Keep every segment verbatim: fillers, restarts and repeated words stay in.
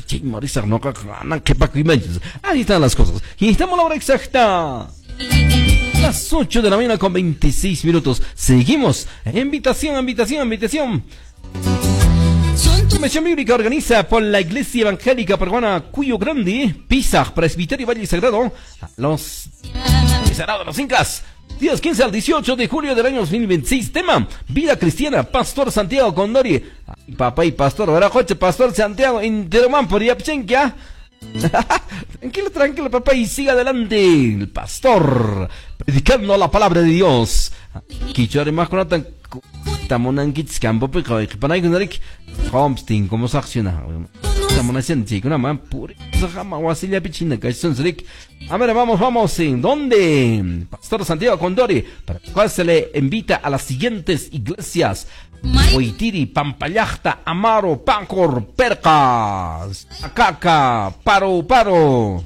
Ahí están las cosas. Y estamos a la hora exacta. Las ocho de la mañana con veintiséis minutos. Seguimos. Invitación, invitación, invitación. Convención Bíblica organiza por la Iglesia Evangélica Peruana Cuyo Grande, Pisa, Presbiterio Valle Sagrado, los Sagrado de los Incas. Días quince al dieciocho de julio del año dos mil veintiséis. Tema: Vida Cristiana. Pastor Santiago Condori. Ay, papá y pastor, ahora coche, Pastor Santiago Interman por Yapchenkia. Tranquilo, tranquilo, papá, y siga adelante. El pastor predicando la palabra de Dios. Kichore más con tan tamonankits campo pero para que no le homesting como se acciona. Estamos haciendo chico, una man pura. Jama Wasilia Pichina, que son ric. A ver, vamos, vamos, ¿en dónde? Pastor Santiago Condori, para el cual se le invita a las siguientes iglesias: Huitiri, Pampallachta, Amaro, Pancor, Percas, Acaca, Paro, Paro,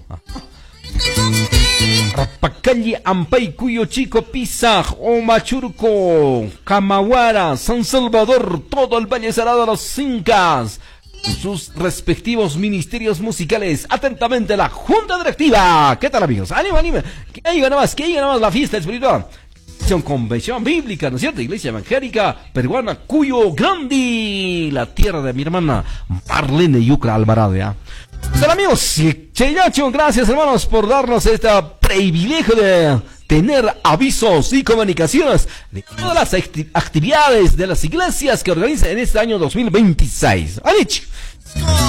Rapacalli, Ampay, Cuyo Chico, Pisac, Omachurco, Camaguara, San Salvador, todo el Valle Sagrado de los Incas, sus respectivos ministerios musicales. Atentamente la Junta Directiva. ¿Qué tal, amigos? ¡Ánimo, ánimo! Que diga nada más, que diga nada más la fiesta espiritual. Convención Bíblica, ¿no es cierto? Iglesia Evangélica Peruana Cuyo Grande, la tierra de mi hermana Marlene Yucra Alvarado, ¿ya? Hola, amigos, Cheyacho, gracias, hermanos, por darnos este privilegio de tener avisos y comunicaciones de todas las acti- actividades de las iglesias que organizan en este año dos mil veintiséis. ¡Adiós!